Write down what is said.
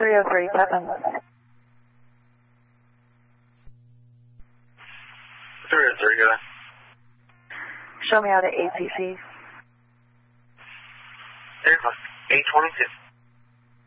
3037. 303, go ahead. Show me how to ACC. 822.